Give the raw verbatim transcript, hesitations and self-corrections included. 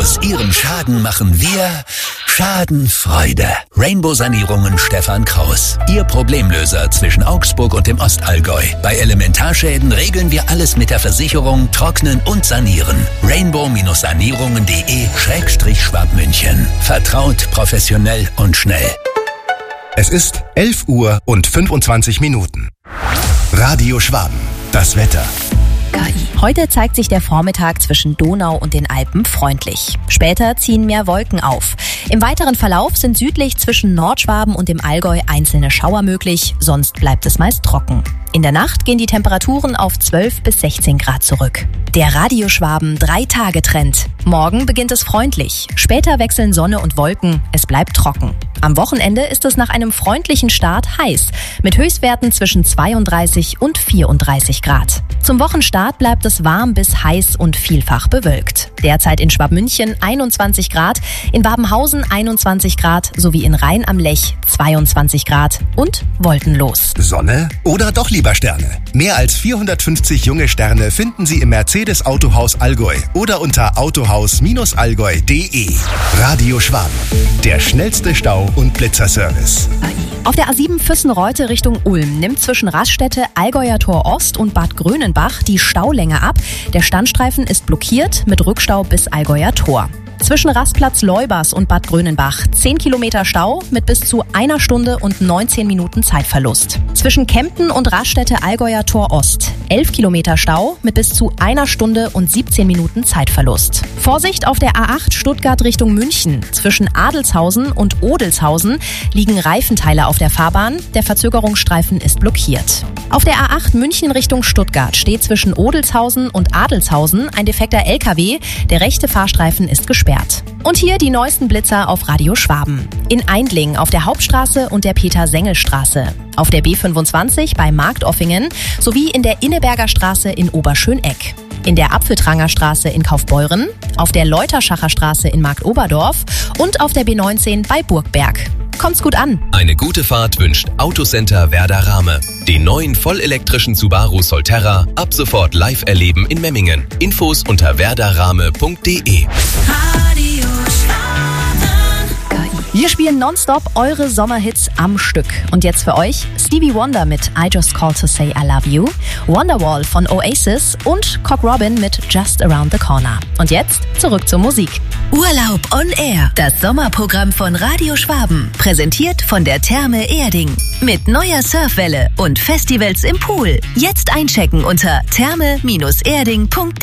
Aus Ihrem Schaden machen wir Schadenfreude. Rainbow Sanierungen Stefan Kraus. Ihr Problemlöser zwischen Augsburg und dem Ostallgäu. Bei Elementarschäden regeln wir alles mit der Versicherung, trocknen und sanieren. rainbow-sanierungen.de Schrägstrich Schwabmünchen. Vertraut, professionell und schnell. Es ist elf Uhr und fünfundzwanzig Minuten. Radio Schwaben. Das Wetter. K I. Heute zeigt sich der Vormittag zwischen Donau und den Alpen freundlich. Später ziehen mehr Wolken auf. Im weiteren Verlauf sind südlich zwischen Nordschwaben und dem Allgäu einzelne Schauer möglich, sonst bleibt es meist trocken. In der Nacht gehen die Temperaturen auf zwölf bis sechzehn Grad zurück. Der Radio Schwaben Drei-Tage-Trend. Morgen beginnt es freundlich. Später wechseln Sonne und Wolken. Es bleibt trocken. Am Wochenende ist es nach einem freundlichen Start heiß, mit Höchstwerten zwischen zweiunddreißig und vierunddreißig Grad. Zum Wochenstart bleibt es warm bis heiß und vielfach bewölkt. Derzeit in Schwabmünchen einundzwanzig Grad, in Babenhausen einundzwanzig Grad sowie in Rhein am Lech zweiundzwanzig Grad und wolkenlos. Sonne oder doch lieber Sterne? Mehr als vierhundertfünfzig junge Sterne finden Sie im Mercedes Autohaus Allgäu oder unter autohaus Allgäu punkt de. Radio Schwaben, der schnellste Stau- und Blitzerservice. Auf der A sieben Füssen-Reute Richtung Ulm nimmt zwischen Raststätte, Allgäuer Tor Ost und Bad Grönenbach die Staulänge ab. Der Standstreifen ist blockiert mit Rückstau bis Allgäuer Tor. Zwischen Rastplatz Leubers und Bad Grönenbach zehn Kilometer Stau mit bis zu einer Stunde und neunzehn Minuten Zeitverlust. Zwischen Kempten und Raststätte Allgäuer Tor Ost elf Kilometer Stau mit bis zu einer Stunde und siebzehn Minuten Zeitverlust. Vorsicht auf der A acht Stuttgart Richtung München. Zwischen Adelshausen und Odelshausen liegen Reifenteile auf der Fahrbahn. Der Verzögerungsstreifen ist blockiert. Auf der A acht München Richtung Stuttgart steht zwischen Odelshausen und Adelshausen ein defekter L K W. Der rechte Fahrstreifen ist gesperrt. Und hier die neuesten Blitzer auf Radio Schwaben. In Eindling auf der Hauptstraße und der Peter-Sengel-Straße. Auf der B fünfundzwanzig bei Marktoffingen sowie in der Inneberger Straße in Oberschöneck. In der Apfeltranger Straße in Kaufbeuren, auf der Leuterschacher Straße in Marktoberdorf und auf der B neunzehn bei Burgberg. Kommt's gut an. Eine gute Fahrt wünscht Autocenter Werder Rahme. Den neuen vollelektrischen Subaru Solterra ab sofort live erleben in Memmingen. Infos unter werderrahme punkt de. Wir spielen nonstop eure Sommerhits am Stück. Und jetzt für euch Stevie Wonder mit I Just Called to Say I Love You, Wonderwall von Oasis und Cock Robin mit Just Around the Corner. Und jetzt zurück zur Musik. Urlaub on Air, das Sommerprogramm von Radio Schwaben. Präsentiert von der Therme Erding. Mit neuer Surfwelle und Festivals im Pool. Jetzt einchecken unter therme Bindestrich erding punkt de.